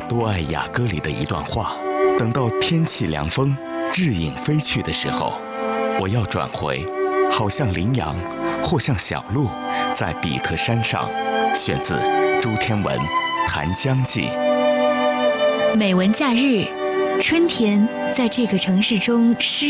多爱雅歌里的一段话：等到天气凉风，日影飞去的时候，我要转回，好像羚羊，或像小鹿，在比特山上。选自朱天文《谈江记》。 美文假日，春天在这个城市中